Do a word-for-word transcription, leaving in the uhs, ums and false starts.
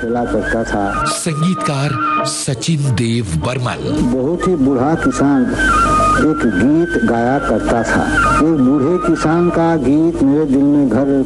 खेला करता था। संगीतकार सचिन देव बर्मन। बहुत ही बूढ़ा किसान एक गीत गाया करता था। एक बूढ़े किसान का गीत मेरे दिल में घर